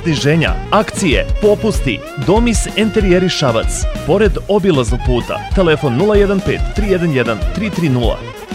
sniženja, akcije, popusti. Domis Enterijeri Šabac, pored obilaznog puta. Telefon 015 311 330.